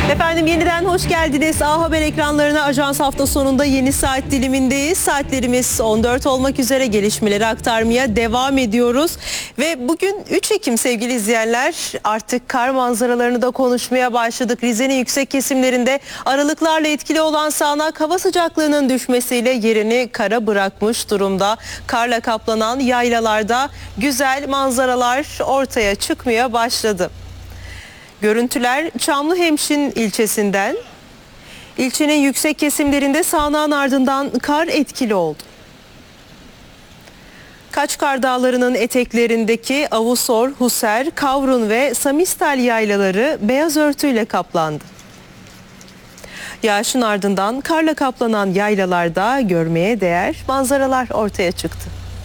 Efendim yeniden hoş geldiniz. A Haber ekranlarına Ajans hafta sonunda yeni saat dilimindeyiz. Saatlerimiz 14 olmak üzere, gelişmeleri aktarmaya devam ediyoruz. Ve bugün 3 Ekim sevgili izleyenler, artık kar manzaralarını da konuşmaya başladık. Rize'nin yüksek kesimlerinde aralıklarla etkili olan sağanak hava sıcaklığının düşmesiyle yerini kara bırakmış durumda. Karla kaplanan yaylalarda güzel manzaralar ortaya çıkmaya başladı. Görüntüler Çamlıhemşin ilçesinden. İlçenin yüksek kesimlerinde sağanağın ardından kar etkili oldu. Kaçkar Dağları'nın eteklerindeki Avusor, Huser, Kavrun ve Samistal yaylaları beyaz örtüyle kaplandı. Yağışın ardından karla kaplanan yaylalarda görmeye değer manzaralar ortaya çıktı.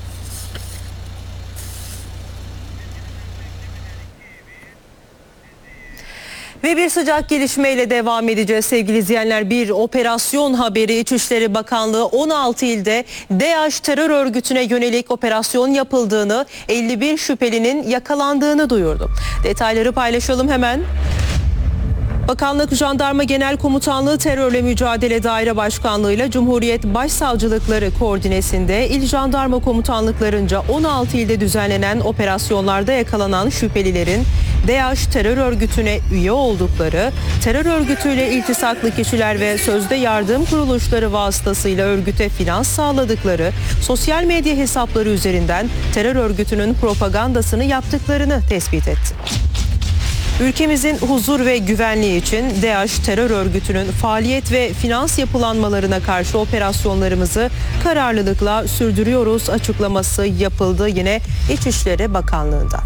Ve bir sıcak gelişmeyle devam edeceğiz sevgili izleyenler. Bir operasyon haberi. İçişleri Bakanlığı 16 ilde DAEŞ terör örgütüne yönelik operasyon yapıldığını, 51 şüphelinin yakalandığını duyurdu. Detayları paylaşalım hemen. Bakanlık Jandarma Genel Komutanlığı Terörle Mücadele Daire Başkanlığı ile Cumhuriyet Başsavcılıkları koordinesinde İl Jandarma Komutanlıklarınca 16 ilde düzenlenen operasyonlarda yakalanan şüphelilerin DAEŞ terör örgütüne üye oldukları, terör örgütüyle iltisaklı kişiler ve sözde yardım kuruluşları vasıtasıyla örgüte finans sağladıkları, sosyal medya hesapları üzerinden terör örgütünün propagandasını yaptıklarını tespit etti. Ülkemizin huzur ve güvenliği için DAEŞ terör örgütünün faaliyet ve finans yapılanmalarına karşı operasyonlarımızı kararlılıkla sürdürüyoruz açıklaması yapıldı yine İçişleri Bakanlığı'nda.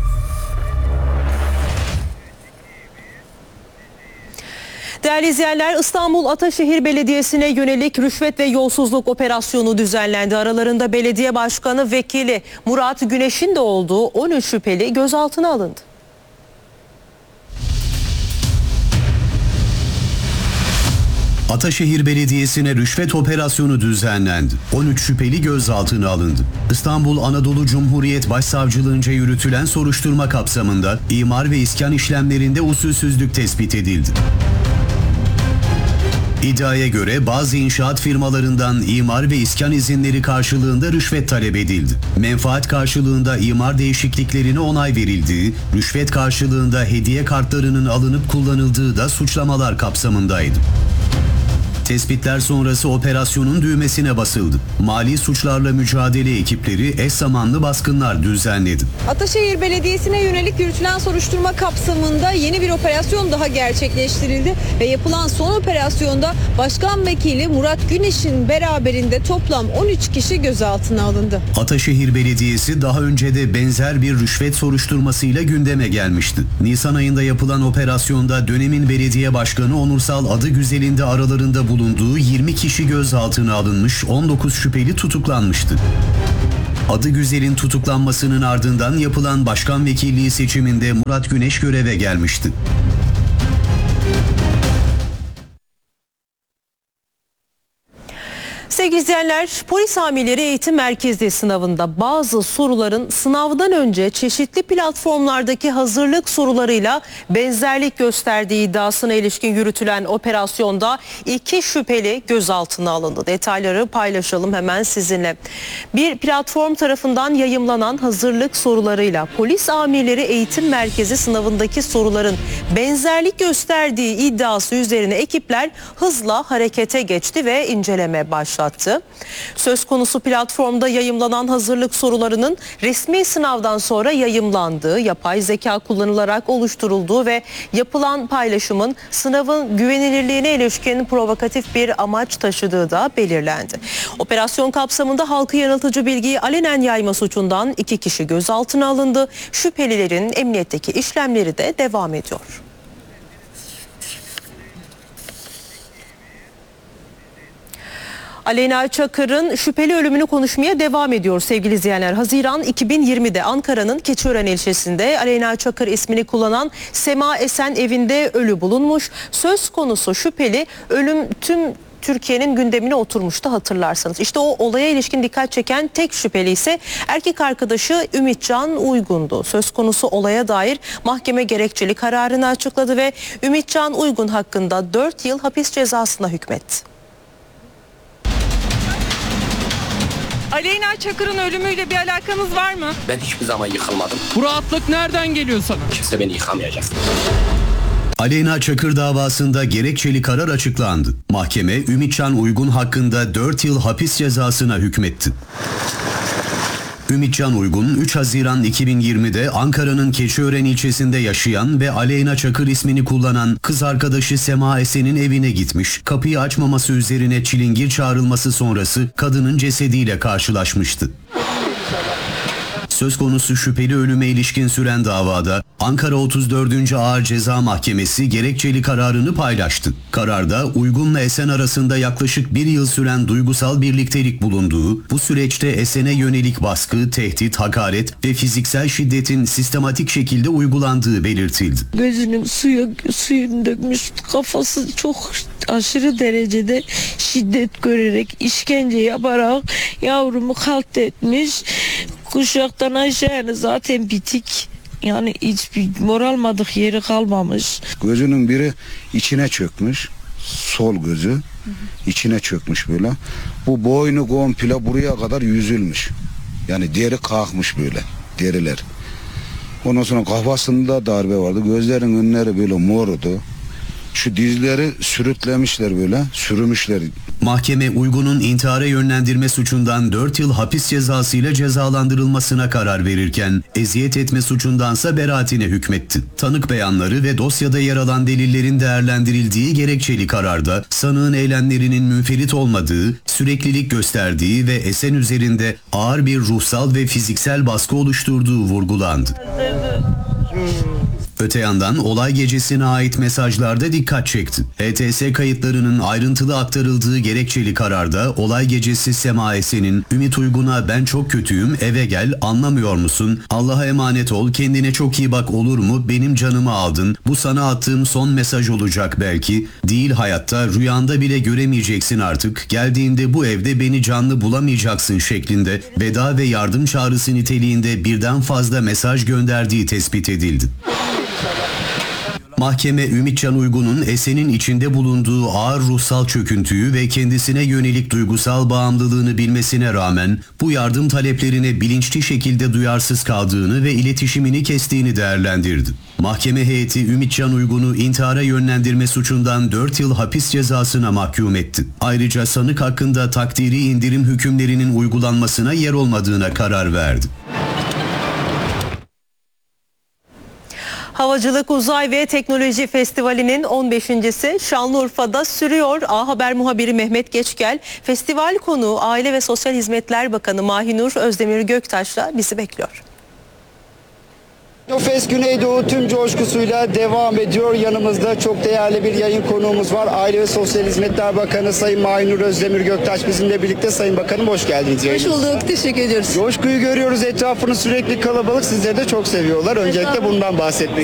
Değerli izleyenler, İstanbul Ataşehir Belediyesi'ne yönelik rüşvet ve yolsuzluk operasyonu düzenlendi. Aralarında belediye başkanı vekili Murat Güneş'in de olduğu 13 şüpheli gözaltına alındı. Ataşehir Belediyesi'ne rüşvet operasyonu düzenlendi. 13 şüpheli gözaltına alındı. İstanbul Anadolu Cumhuriyet Başsavcılığınca yürütülen soruşturma kapsamında imar ve iskan işlemlerinde usulsüzlük tespit edildi. İddiaya göre bazı inşaat firmalarından imar ve iskan izinleri karşılığında rüşvet talep edildi. Menfaat karşılığında imar değişikliklerine onay verildiği, rüşvet karşılığında hediye kartlarının alınıp kullanıldığı da suçlamalar kapsamındaydı. Tespitler sonrası operasyonun düğmesine basıldı. Mali suçlarla mücadele ekipleri eş zamanlı baskınlar düzenledi. Ataşehir Belediyesi'ne yönelik yürütülen soruşturma kapsamında yeni bir operasyon daha gerçekleştirildi ve yapılan son operasyonda Başkan Vekili Murat Güneş'in beraberinde toplam 13 kişi gözaltına alındı. Ataşehir Belediyesi daha önce de benzer bir rüşvet soruşturmasıyla gündeme gelmişti. Nisan ayında yapılan operasyonda dönemin belediye başkanı Onursal Adıgüzel'in de aralarında bulunduğu 20 kişi gözaltına alınmış, 19 şüpheli tutuklanmıştı. Adıgüzel'in tutuklanmasının ardından yapılan başkan vekilliği seçiminde Murat Güneş göreve gelmişti. Sevgili izleyenler, polis amirleri eğitim merkezli sınavında bazı soruların sınavdan önce çeşitli platformlardaki hazırlık sorularıyla benzerlik gösterdiği iddiasına ilişkin yürütülen operasyonda 2 şüpheli gözaltına alındı. Detayları paylaşalım hemen sizinle. Bir platform tarafından yayımlanan hazırlık sorularıyla polis amirleri eğitim merkezi sınavındaki soruların benzerlik gösterdiği iddiası üzerine ekipler hızla harekete geçti ve inceleme başlattı. Söz konusu platformda yayımlanan hazırlık sorularının resmi sınavdan sonra yayımlandığı, yapay zeka kullanılarak oluşturulduğu ve yapılan paylaşımın sınavın güvenilirliğine ilişkin provokatif bir amaç taşıdığı da belirlendi. Operasyon kapsamında halkı yanıltıcı bilgiyi alenen yayma suçundan 2 kişi gözaltına alındı. Şüphelilerin emniyetteki işlemleri de devam ediyor. Aleyna Çakır'ın şüpheli ölümünü konuşmaya devam ediyor sevgili izleyenler. Haziran 2020'de Ankara'nın Keçiören ilçesinde Aleyna Çakır ismini kullanan Sema Esen evinde ölü bulunmuş. Söz konusu şüpheli ölüm tüm Türkiye'nin gündemine oturmuştu hatırlarsanız. İşte o olaya ilişkin dikkat çeken tek şüpheli ise erkek arkadaşı Ümitcan Uygun'du. Söz konusu olaya dair mahkeme gerekçeli kararını açıkladı ve Ümitcan Uygun hakkında 4 yıl hapis cezasına hükmetti. Aleyna Çakır'ın ölümüyle bir alakanız var mı? Ben hiçbir zaman yıkılmadım. Bu rahatlık nereden geliyor sana? Kimse beni yıkamayacak. Aleyna Çakır davasında gerekçeli karar açıklandı. Mahkeme Ümitcan Uygun hakkında 4 yıl hapis cezasına hükmetti. Ümitcan Uygun 3 Haziran 2020'de Ankara'nın Keçiören ilçesinde yaşayan ve Aleyna Çakır ismini kullanan kız arkadaşı Sema Esen'in evine gitmiş. Kapıyı açmaması üzerine çilingir çağrılması sonrası kadının cesediyle karşılaşmıştı. Söz konusu şüpheli ölüme ilişkin süren davada Ankara 34. Ağır Ceza Mahkemesi gerekçeli kararını paylaştı. Kararda Uygun'la Esen arasında yaklaşık 1 yıl süren duygusal birliktelik bulunduğu, bu süreçte Esen'e yönelik baskı, tehdit, hakaret ve fiziksel şiddetin sistematik şekilde uygulandığı belirtildi. Gözünün suyunu dökmüş, kafası çok aşırı derecede şiddet görerek, işkence yaparak yavrumu katletmiş. Kuşaktan aşağıya zaten bitik. Yani hiçbir moralmadık yeri kalmamış. Gözünün biri içine çökmüş. Sol gözü içine çökmüş böyle. Bu boynu komple buraya kadar yüzülmüş. Yani deri kalkmış böyle. Deriler. Ondan sonra kafasında darbe vardı. Gözlerin önleri böyle mordu. Şu dizleri sürütlemişler böyle. Sürümüşler. Mahkeme Uygun'un intihara yönlendirme suçundan 4 yıl hapis cezasıyla cezalandırılmasına karar verirken eziyet etme suçundansa beraatine hükmetti. Tanık beyanları ve dosyada yer alan delillerin değerlendirildiği gerekçeli kararda sanığın eylemlerinin münferit olmadığı, süreklilik gösterdiği ve Esen üzerinde ağır bir ruhsal ve fiziksel baskı oluşturduğu vurgulandı. Öte yandan olay gecesine ait mesajlarda dikkat çekti. HTS kayıtlarının ayrıntılı aktarıldığı gerekçeli kararda olay gecesi Sema Esen'in Ümit Uygun'a "Ben çok kötüyüm, eve gel, anlamıyor musun? Allah'a emanet ol, kendine çok iyi bak, olur mu? Benim canımı aldın. Bu sana attığım son mesaj olacak belki. Değil hayatta, rüyanda bile göremeyeceksin artık. Geldiğinde bu evde beni canlı bulamayacaksın" şeklinde veda ve yardım çağrısı niteliğinde birden fazla mesaj gönderdiği tespit edildi. Mahkeme Ümitcan Uygun'un Esen'in içinde bulunduğu ağır ruhsal çöküntüyü ve kendisine yönelik duygusal bağımlılığını bilmesine rağmen bu yardım taleplerine bilinçli şekilde duyarsız kaldığını ve iletişimini kestiğini değerlendirdi. Mahkeme heyeti Ümitcan Uygun'u intihara yönlendirme suçundan 4 yıl hapis cezasına mahkum etti. Ayrıca sanık hakkında takdiri indirim hükümlerinin uygulanmasına yer olmadığına karar verdi. Havacılık, Uzay ve Teknoloji Festivali'nin 15.si Şanlıurfa'da sürüyor. A Haber muhabiri Mehmet Geçgel, festival konuğu Aile ve Sosyal Hizmetler Bakanı Mahinur Özdemir Göktaş'la bizi bekliyor. Fest Güneydoğu tüm coşkusuyla devam ediyor. Yanımızda çok değerli bir yayın konuğumuz var. Aile ve Sosyal Hizmetler Bakanı Sayın Mahinur Özdemir Göktaş bizimle birlikte. Sayın Bakanım hoş geldiniz. Hoş bulduk, teşekkür ediyoruz. Coşkuyu görüyoruz, etrafını sürekli kalabalık, sizleri de çok seviyorlar. Öncelikle bundan bahsetmek